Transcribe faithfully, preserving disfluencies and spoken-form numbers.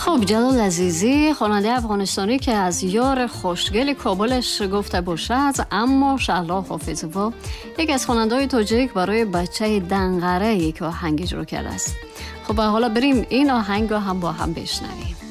خب جلال عزیزی خواننده افغانستانی که از یار خوشگل کابلش گفته باشد، اما شهلا حافظووا یک از خواننده‌های تاجیک برای بچه دنغره یک آهنگ اجرا کرده است. خب حالا بریم این آهنگ رو هم با هم بشنویم.